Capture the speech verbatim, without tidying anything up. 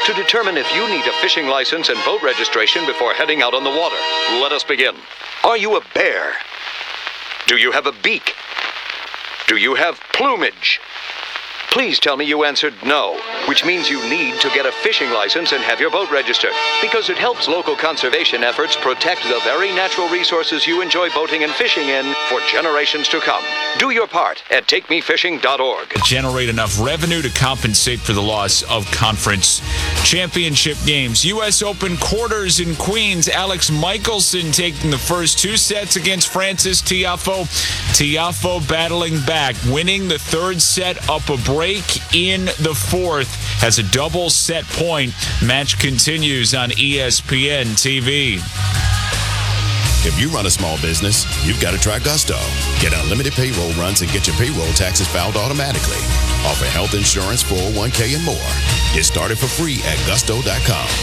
to determine if you need a fishing license and boat registration before heading out on the water. Let us begin. Are you a bear? Do you have a beak? Do you have plumage? Please tell me you answered no, which means you need to get a fishing license and have your boat registered, because it helps local conservation efforts protect the very natural resources you enjoy boating and fishing in for generations to come. Do your part at take me fishing dot org. Generate enough revenue to compensate for the loss of conference championship games. U S Open quarters in Queens. Alex Michelson taking the first two sets against Frances Tiafoe. Tiafoe battling back, winning the third set up a break in the fourth. Has a double set point. Match continues on E S P N T V. If you run a small business, you've got to try Gusto. Get unlimited payroll runs and get your payroll taxes filed automatically. Offer health insurance, four oh one k, and more. Get started for free at gusto dot com.